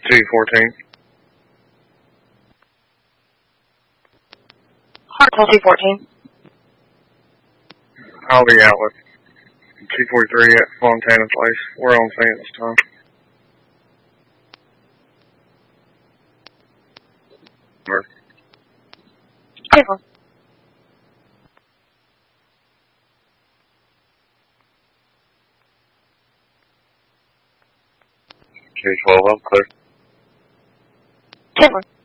214. Hartsville 214. I'll be out with 243 at Fontana Place. We're on scene at this time. Over. K12, I'm clear. 10-1.